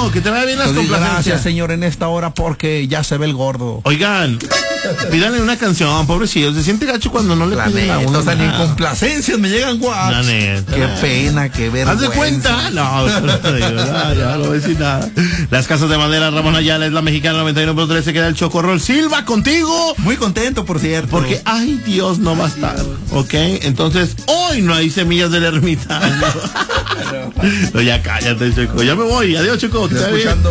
Choco, que te vaya bien las complacencias. Gracias, señor, en esta hora porque ya se ve el gordo. Oigan, pídanle una canción, pobrecillo. Se siente gacho cuando no le piden a uno. O sea, ni en complacencias me llegan guaps. La neta. Qué pena, qué vergüenza. ¿Haz de cuenta? No, ya no voy a decir nada. Las Casas de Madera, Ramón Ayala, es la Mexicana 91.3, se queda el Chocorrol. Silva, contigo. Muy contento, por cierto. Porque, ay, Dios, no va a estar. ¿Ok? Entonces, hoy no hay semillas del ermitaño. No, ya cállate, Choco. Ya me voy. Adiós, Choco. Estoy escuchando.